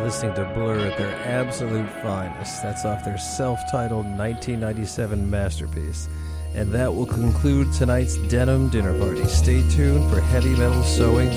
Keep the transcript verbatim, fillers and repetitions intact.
listening to Blur at their absolute finest. That's off their self-titled nineteen ninety-seven masterpiece. And that will conclude tonight's Denim Dinner Party. Stay tuned for Heavy Metal Sewing